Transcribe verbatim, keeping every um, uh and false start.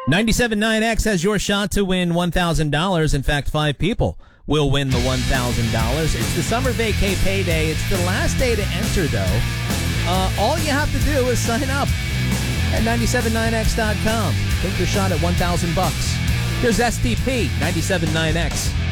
ninety-seven point nine X has your shot to win one thousand dollars. In fact, five people will win the one thousand dollars. It's the summer vacay payday. It's the last day to enter, though. Uh, all you have to do is sign up at ninety-seven point nine X dot com. Take your shot at one thousand bucks. Here's S T P, ninety-seven point nine X.